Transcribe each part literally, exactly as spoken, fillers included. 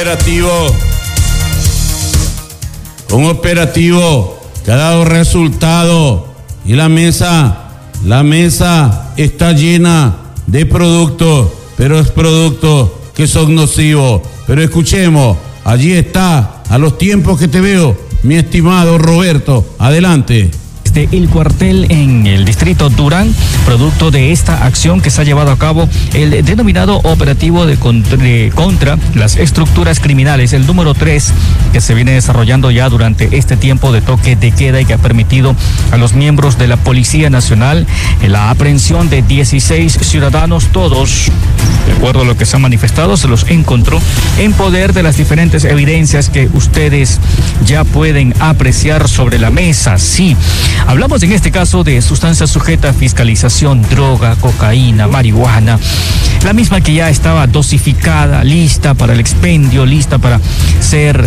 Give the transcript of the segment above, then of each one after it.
operativo, un operativo que ha dado resultado y la mesa, la mesa está llena de productos, pero es productos que son nocivos. Pero escuchemos, allí está, a los tiempos que te veo, mi estimado Roberto, adelante. El cuartel en el distrito Durán, producto de esta acción que se ha llevado a cabo el denominado operativo de contra, de contra las estructuras criminales, el número tres, que se viene desarrollando ya durante este tiempo de toque de queda y que ha permitido a los miembros de la Policía Nacional la aprehensión de dieciséis ciudadanos, todos, de acuerdo a lo que se ha manifestado, se los encontró en poder de las diferentes evidencias que ustedes ya pueden apreciar sobre la mesa. Sí, hablamos en este caso de sustancias sujetas a fiscalización, droga, cocaína, marihuana, la misma que ya estaba dosificada, lista para el expendio, lista para ser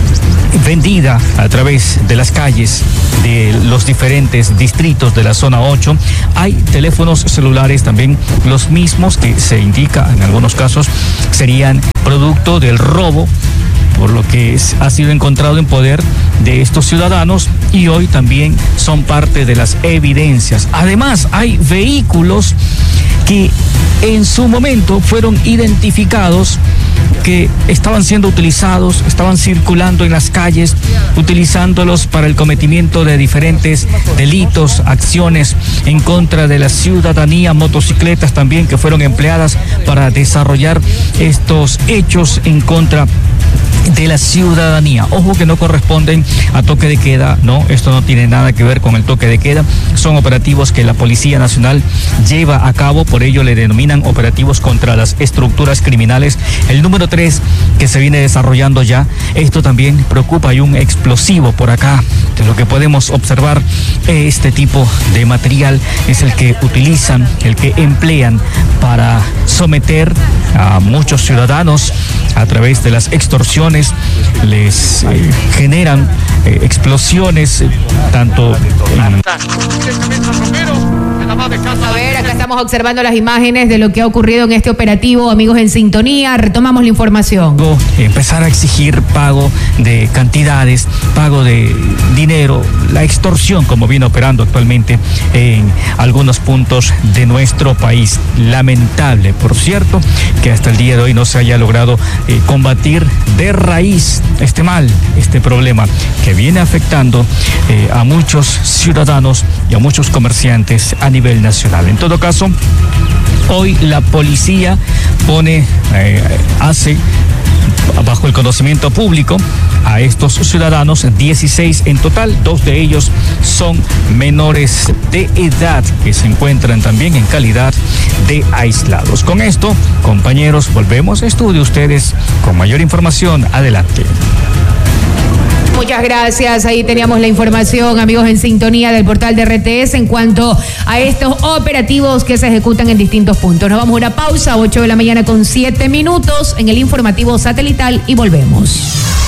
vendida a través de las calles de los diferentes distritos de la zona ocho. Hay teléfonos celulares también, los mismos que se indica en algunos casos serían producto del robo, por lo que ha sido encontrado en poder de estos ciudadanos y hoy también son parte de las evidencias. Además, hay vehículos que en su momento fueron identificados, que estaban siendo utilizados, estaban circulando en las calles, utilizándolos para el cometimiento de diferentes delitos, acciones en contra de la ciudadanía, motocicletas también que fueron empleadas para desarrollar estos hechos en contra de la ciudadanía. Ojo que no corresponden a toque de queda, no, esto no tiene nada que ver con el toque de queda, son operativos que la Policía Nacional lleva a cabo, por ello le denominan operativos contra las estructuras criminales. El número tres que se viene desarrollando ya, esto también preocupa, hay un explosivo por acá, de lo que podemos observar, este tipo de material es el que utilizan, el que emplean para someter a muchos ciudadanos a través de las extorsiones, les eh, generan eh, explosiones, eh, tanto en... A ver, acá estamos observando las imágenes de lo que ha ocurrido en este operativo, amigos en sintonía, retomamos la información. Empezar a exigir pago de cantidades, pago de dinero, la extorsión como viene operando actualmente en algunos puntos de nuestro país. Lamentable, por cierto, que hasta el día de hoy no se haya logrado eh, combatir de raíz este mal, este problema que viene afectando eh, a muchos ciudadanos y a muchos comerciantes a nivel nacional. En todo caso, hoy la policía pone, eh, hace bajo el conocimiento público a estos ciudadanos, dieciséis en total, dos de ellos son menores de edad que se encuentran también en calidad de aislados. Con esto, compañeros, volvemos a estudio, ustedes con mayor información, adelante. Muchas gracias, ahí teníamos la información, amigos en sintonía del portal de R T S en cuanto a estos operativos que se ejecutan en distintos puntos. Nos vamos a una pausa, ocho de la mañana con siete minutos en el informativo satelital y volvemos.